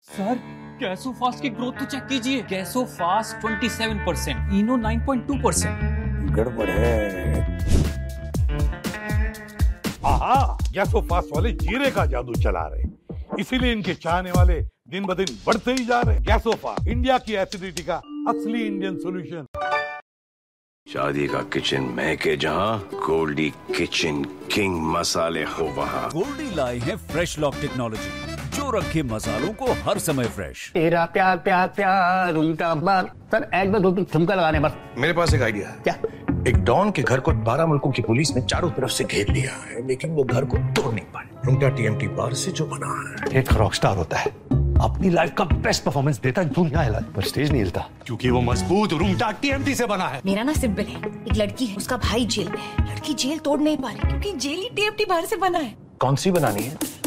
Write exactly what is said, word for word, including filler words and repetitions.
Sir Gasofast की growth तो check कीजिए। गैसोफास्ट सत्ताईस परसेंट, इनो नौ पॉइंट दो परसेंट। गड़बड़ है। आहा, गैसोफास्ट वाले जीरे का जादू चला रहे, इसीलिए इनके चाहने वाले दिन ब दिन बढ़ते ही जा रहे। गैसोफास्ट, इंडिया की एसिडिटी का असली इंडियन सॉल्यूशन। शादी का किचन महके जहां, गोल्डी किचन किंग मसाले हो वहां। गोल्डी लाए हैं फ्रेश लॉक टेक्नोलॉजी जो रखे मसालों को हर समय फ्रेश। तेरा प्यार प्यार प्यार उनका बार। सर एक बार दो तीन ठुमका लगाने बस। मेरे पास एक आइडिया है। क्या? एक डॉन के घर को बारह मुल्कों की पुलिस ने चारों तरफ से घेर लिया है, लेकिन वो घर को तोड़ नहीं पाए। रुंगटा टीएमटी बार से जो बना है, एक रॉकस्टार होता है, अपनी लाइफ का बेस्ट परफॉर्मेंस देता है दुनिया हिला, पर स्टेज नहीं हिलता क्योंकि वो मजबूत रुंगटा टीएमटी से बना है। मेरा ना सिंपल है, एक लड़की है, उसका भाई जेल में है, लड़की जेल तोड़ नहीं पा रही क्योंकि जेल ही टीएमटी बाहर से बना है। कौन सी बनानी है?